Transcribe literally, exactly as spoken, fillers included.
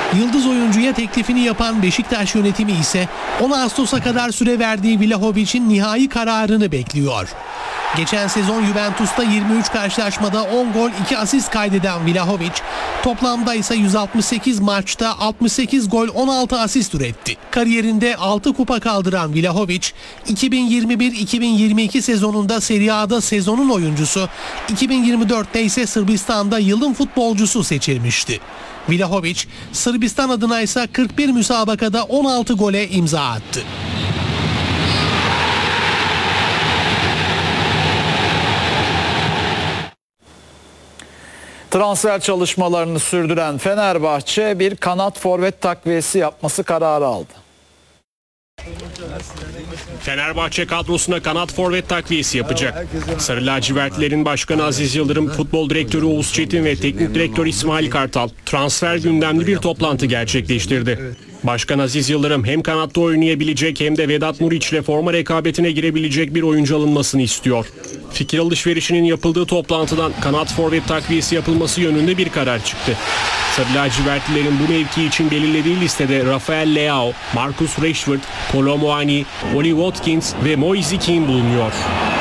Yıldız oyuncuya teklifini yapan Beşiktaş yönetimi ise on Ağustos'a kadar süre verdiği Vlahovic'in nihai kararını bekliyor. Geçen sezon Juventus'ta yirmi üç karşılaşmada on gol iki asist kaydeden Vlahovic, toplamda ise yüz altmış sekiz maçta altmış sekiz gol on altı asist üretti. Kariyerinde altı kupa kaldıran Vlahovic, iki bin yirmi bir iki bin yirmi iki sezonunda Serie A'da sezonun oyuncusu, iki bin yirmi dörtte ise Sırbistan'da yılın futbolcusu seçilmişti. Vlahovic, Sırbistan adına ise kırk bir müsabakada on altı gole imza attı. Transfer çalışmalarını sürdüren Fenerbahçe bir kanat forvet takviyesi yapması kararı aldı. Fenerbahçe kadrosuna kanat forvet takviyesi yapacak. Sarı lacivertlilerin başkanı Aziz Yıldırım, futbol direktörü Oğuz Çetin ve teknik direktör İsmail Kartal transfer gündemli bir toplantı gerçekleştirdi. Başkan Aziz Yıldırım hem kanatta oynayabilecek hem de Vedat Muriç ile forma rekabetine girebilecek bir oyuncu alınmasını istiyor. Fikir alışverişinin yapıldığı toplantıdan kanat forvet takviyesi yapılması yönünde bir karar çıktı. Sarı lacivertlilerin bu mevki için belirlediği listede Rafael Leao, Marcus Rashford, Kolo Muani, Oli Watkins ve Moise Kean bulunuyor.